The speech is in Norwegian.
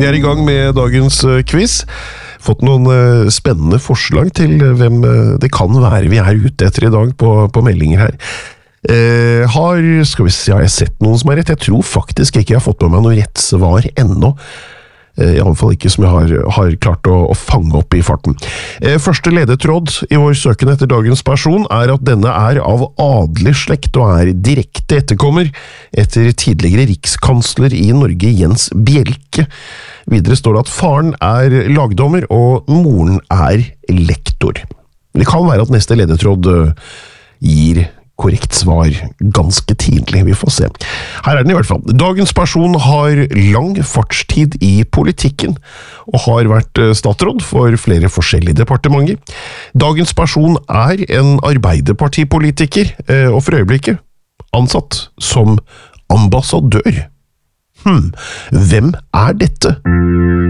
Vi I gang med dagens quiz. Fått noen spennende forslag til hvem det kan være vi ute etter I dag på meldinger her. Skal vi se, har jeg sett noen som rett? Jeg tror faktisk ikke jeg har fått med meg noe rett svar ennå. I alle fall ikke som jeg har klart å fange opp I farten. Første ledetråd I vår søken etter dagens person at denne av adelig slekt og direkte etterkommer etter tidligere rikskansler I Norge Jens Bjelke. Videre står det at faren lagdommer og moren lektor. Det kan være at neste ledetråd gir korrekt svar ganske tidlig, vi får se. Her den I hvert fall. Dagens person har lang fartstid I politikken, og har vært statsråd for flere forskjellige departementer. Dagens person en arbeiderpartipolitiker, og for øyeblikket ansatt som ambassadør. Hvem dette?